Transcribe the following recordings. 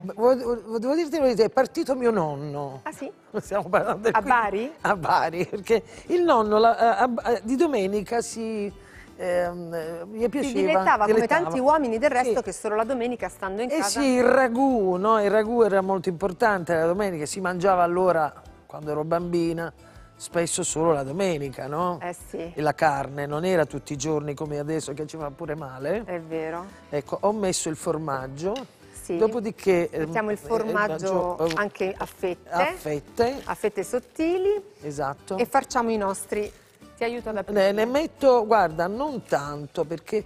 Devo dirti la verità, è partito mio nonno. Ah sì? Stiamo parlando A Bari? A Bari, perché il nonno di domenica gli piaceva. Si dilettava come tanti uomini del resto che solo la domenica stando in casa. Sì, il ragù, no? Il ragù era molto importante la domenica, si mangiava allora, quando ero bambina, spesso solo la domenica, no? Sì. E la carne, non era tutti i giorni come adesso che ci fa pure male. È vero. Ecco, ho messo il formaggio. Sì. Dopodiché mettiamo il formaggio anche a fette sottili. Esatto. E facciamo i nostri. Ti aiuto ad aprire. Ne metto, guarda, non tanto perché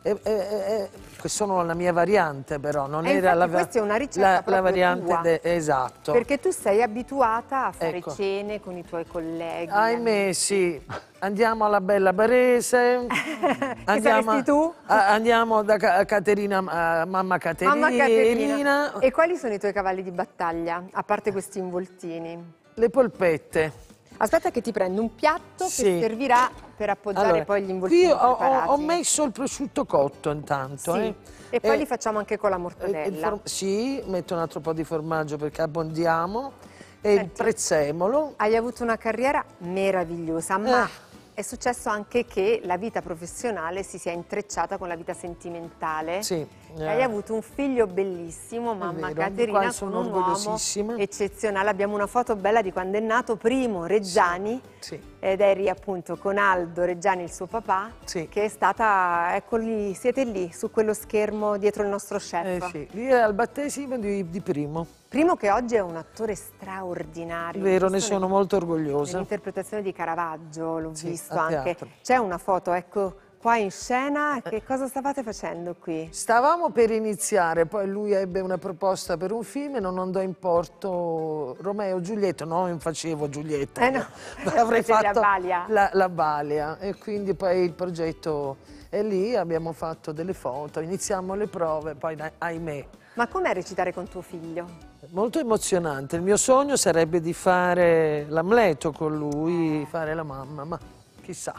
sono la mia variante, però non era questa è una ricetta la variante tua, esatto. Perché tu sei abituata a fare cene con i tuoi colleghi. Ahimè, sì. Andiamo alla Bella Barese. Chi saresti tu? Andiamo da Caterina, mamma Caterina. E quali sono i tuoi cavalli di battaglia, a parte questi involtini? Le polpette. Aspetta che ti prendo un piatto che servirà per appoggiare poi gli involtini preparati. Ho messo il prosciutto cotto intanto. Sì. E poi li facciamo anche con la mortadella. Sì, metto un altro po' di formaggio perché abbondiamo. E il prezzemolo. Hai avuto una carriera meravigliosa, ma è successo anche che la vita professionale si sia intrecciata con la vita sentimentale. Sì. Hai avuto un figlio bellissimo, mamma Caterina, con un uomo eccezionale. Abbiamo una foto bella di quando è nato, primo Reggiani, ed eri appunto con Aldo Reggiani, il suo papà, che è stata, ecco lì, siete lì, su quello schermo dietro il nostro chef. Sì, lì è al battesimo di Primo. Primo che oggi è un attore straordinario. Vero, ne sono molto orgogliosa. L'interpretazione di Caravaggio, l'ho visto anche. C'è una foto, ecco, qua in scena. Che cosa stavate facendo qui? Stavamo per iniziare, poi lui ebbe una proposta per un film e non andò in porto Romeo e Giulietta. No, non facevo Giulietta. No. Avrei fatto la Balia. E quindi poi il progetto è lì, abbiamo fatto delle foto, iniziamo le prove, poi ahimè. Ma com'è recitare con tuo figlio? Molto emozionante. Il mio sogno sarebbe di fare l'Amleto con lui, fare la mamma, ma chissà.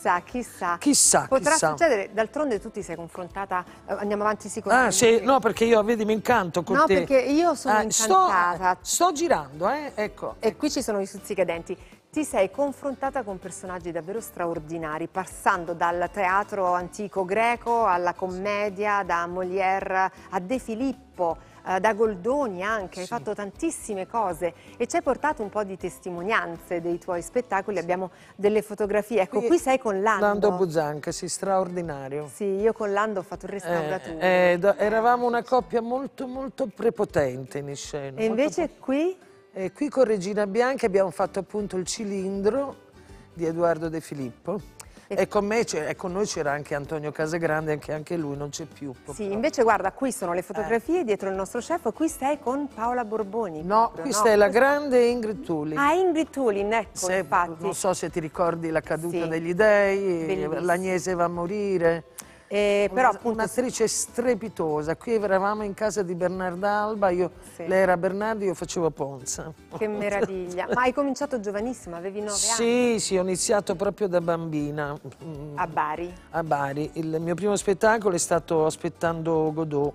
Chissà. Potrà succedere, d'altronde tu ti sei confrontata, andiamo avanti sicuramente. Sì, no, perché io, vedi, mi incanto con te. No, perché io sono incantata. Sto girando, ecco. E qui ci sono i stuzzicadenti. Ti sei confrontata con personaggi davvero straordinari, passando dal teatro antico greco alla commedia, da Molière a De Filippo, da Goldoni anche, hai fatto tantissime cose e ci hai portato un po' di testimonianze dei tuoi spettacoli, abbiamo delle fotografie. Ecco, qui sei con Lando. Lando Buzzanca, sì, straordinario. Sì, io con Lando ho fatto il restauratore. Eravamo una coppia molto, molto prepotente in scena. E invece qui? Qui con Regina Bianca abbiamo fatto appunto il Cilindro di Edoardo De Filippo. E con noi c'era anche Antonio Casagrande, anche lui non c'è più. Sì, invece guarda, qui sono le fotografie dietro il nostro chef, qui stai con Paola Borboni. No, qui stai la grande Ingrid Tulin. Ah, Ingrid Tulin, ecco, infatti. Non so se ti ricordi La caduta degli dei, l'Agnese va a morire. Però appunto un'attrice strepitosa. Qui eravamo in casa di Bernarda Alba, lei era Bernardo, io facevo Ponza. Che meraviglia. Ma hai cominciato giovanissima, avevi 9 anni? Sì, ho iniziato proprio da bambina. A Bari? A Bari. Il mio primo spettacolo è stato Aspettando Godot.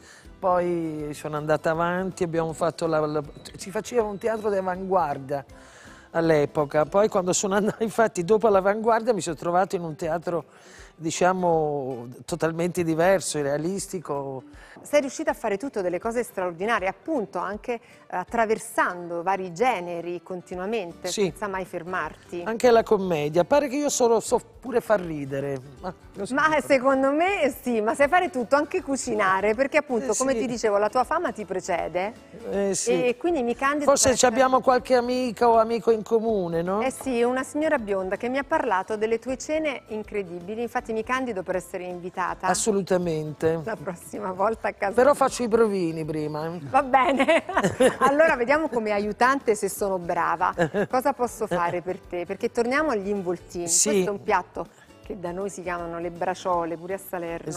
Poi sono andata avanti, abbiamo fatto si faceva un teatro di avanguardia all'epoca. Poi quando sono andata, infatti dopo l'Avanguardia mi sono trovato in un teatro, diciamo, totalmente diverso, realistico. Sei riuscita a fare tutto, delle cose straordinarie, appunto anche attraversando vari generi continuamente, senza mai fermarti. Anche la commedia, pare che io so pure far ridere. Ma secondo me sì, ma sai fare tutto, anche cucinare, perché appunto, come ti dicevo, la tua fama ti precede e quindi mi candido. Forse abbiamo qualche amica o amico in comune, no? Eh sì, una signora bionda che mi ha parlato delle tue cene incredibili, infatti mi candido per essere invitata. Assolutamente. La prossima volta a casa. Però faccio i provini prima. Va bene. Allora vediamo come aiutante se sono brava. Cosa posso fare per te? Perché torniamo agli involtini. Questo è un piatto che da noi si chiamano le braciole, pure a Salerno.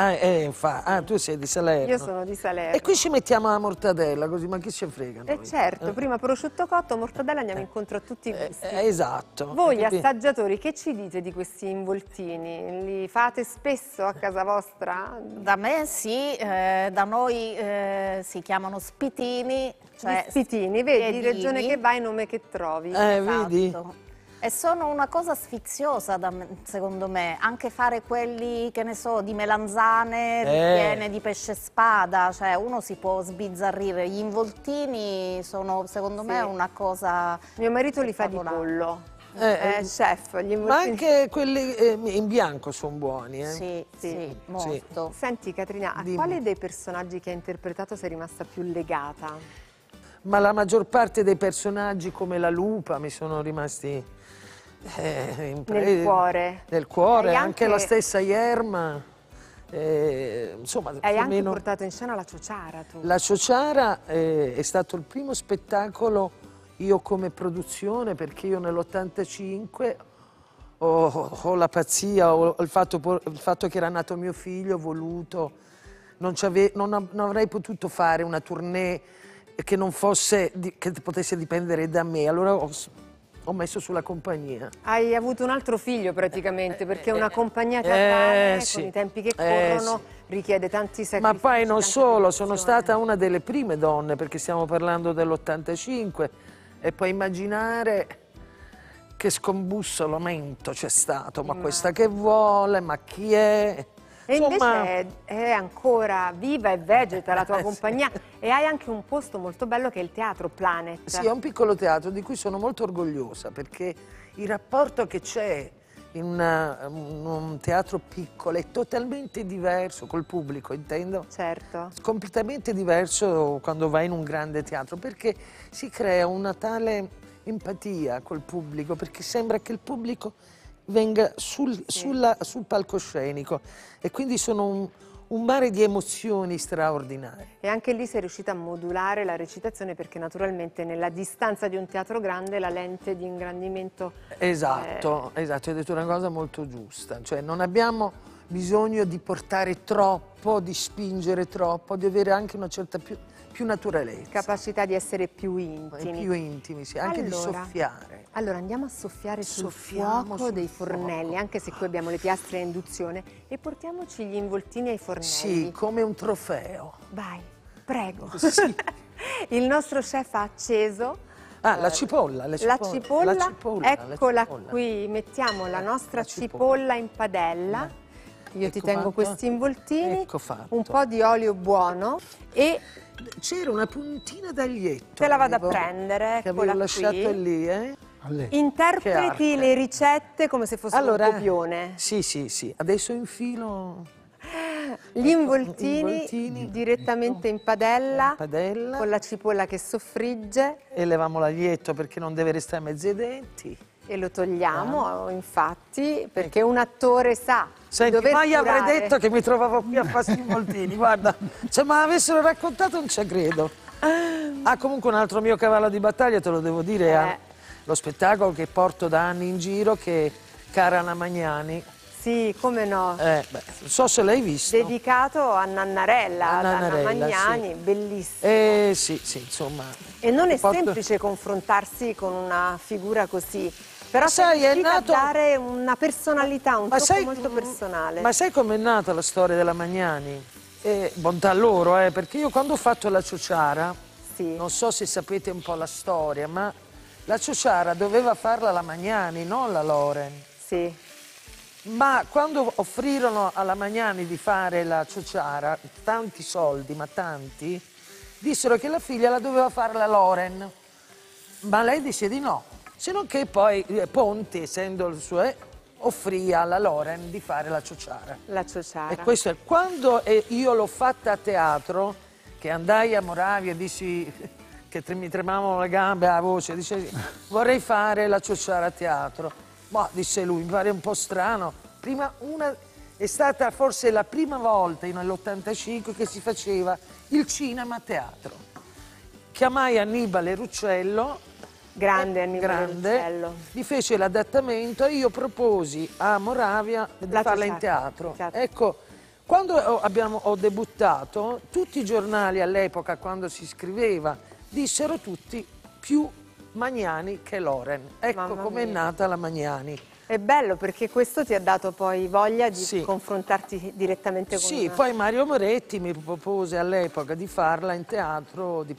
Tu sei di Salerno. Io sono di Salerno. E qui ci mettiamo la mortadella, così, ma chi ci frega noi? Certo, prima prosciutto cotto, mortadella, andiamo incontro a tutti i gusti. Esatto. Voi assaggiatori, che ci dite di questi involtini? Li fate spesso a casa vostra? Da me sì, da noi si chiamano spitini. Cioè spitini, vedi, piedini. regione che vai, nome che trovi. Vedi? E sono una cosa sfiziosa, secondo me, anche fare quelli, che ne so, di melanzane, ripiene di pesce spada, cioè uno si può sbizzarrire. Gli involtini sono, secondo me, una cosa... Mio marito li fa di pollo, chef, gli involtini. Ma anche quelli in bianco sono buoni, Sì, molto. Senti Caterina, a quale dei personaggi che hai interpretato sei rimasta più legata? Ma la maggior parte dei personaggi, come la lupa, mi sono rimasti nel cuore. Nel cuore, anche la stessa Ierma. Insomma, hai anche portato in scena la Ciociara tu. La Ciociara è stato il primo spettacolo io come produzione, perché io nell'85 ho la pazzia, ho il fatto che era nato mio figlio, voluto, non avrei potuto fare una tournée che non fosse, che potesse dipendere da me, allora ho messo sulla compagnia. Hai avuto un altro figlio praticamente, perché una compagnia teatrale con i tempi che corrono richiede tanti sacrifici. Ma poi non solo, sono stata una delle prime donne, perché stiamo parlando dell'85, e puoi immaginare che scombussolamento c'è stato, ma questa che vuole, ma chi è? E invece è ancora viva e vegeta la tua compagnia e hai anche un posto molto bello che è il Teatro Planet. Sì, è un piccolo teatro di cui sono molto orgogliosa, perché il rapporto che c'è in un teatro piccolo è totalmente diverso, col pubblico intendo. Certo. Completamente diverso quando vai in un grande teatro, perché si crea una tale empatia col pubblico, perché sembra che il pubblico venga sul palcoscenico e quindi sono un mare di emozioni straordinarie. E anche lì sei riuscita a modulare la recitazione, perché naturalmente nella distanza di un teatro grande la lente di ingrandimento... Esatto, hai detto una cosa molto giusta, cioè non abbiamo bisogno di portare troppo, di spingere troppo, di avere anche una certa più naturalezza. Capacità di essere più intimi. Più intimi, sì, anche di soffiare. Allora andiamo a soffiare sul fuoco dei fornelli, anche se qui abbiamo le piastre a induzione, e portiamoci gli involtini ai fornelli. Sì, come un trofeo. Vai, prego. Sì. Il nostro chef ha acceso la cipolla. Eccola qui, mettiamo la nostra cipolla in padella. Io ti tengo questi involtini, un po' di olio buono e... C'era una puntina d'aglietto. Te la vado a prendere, che avevo lasciata lì, Interpreti le ricette come se fosse un copione. Sì. Adesso infilo gli involtini direttamente in padella, con la cipolla che soffrigge. E leviamo l'aglietto perché non deve restare a mezzi denti. E lo togliamo, infatti, perché un attore sa. Senti, mai avrei detto che mi trovavo qui a fare involtini, guarda, se me l'avessero raccontato non ci credo. Comunque un altro mio cavallo di battaglia, te lo devo dire, è lo spettacolo che porto da anni in giro, che è Cara Anna Magnani. Sì, come no. Non so se l'hai visto. Dedicato a Nannarella, ad Anna Magnani, bellissimo. Sì, insomma. E non è semplice confrontarsi con una figura così. Però significa dare una personalità, un tocco molto personale. Ma sai com'è nata la storia della Magnani? Bontà loro, perché io quando ho fatto la Ciociara, non so se sapete un po' la storia, ma la Ciociara doveva farla la Magnani, non la Loren. Sì. Ma quando offrirono alla Magnani di fare la Ciociara, tanti soldi, ma tanti, dissero che la figlia la doveva fare la Loren. Ma lei disse di no. Se non che poi Ponti, essendo il suo, offrì alla Loren di fare la Ciociara. La Ciociara. E questo è quando io l'ho fatta a teatro, che andai a Moravia e dissi che mi tremavano le gambe, la voce, dice vorrei fare la Ciociara a teatro. Ma disse lui, mi pare un po' strano. È stata forse la prima volta nell'85 che si faceva il cinema a teatro. Chiamai Annibale Ruccello Grande Ennio grande, Monicello. gli fece l'adattamento e io proposi a Moravia di farla in teatro. Ecco, quando ho debuttato, tutti i giornali all'epoca, quando si scriveva, dissero tutti più Magnani che Loren. Ecco com'è nata la Magnani. È bello perché questo ti ha dato poi voglia di confrontarti direttamente con... Sì, poi Mario Moretti mi propose all'epoca di farla in teatro, di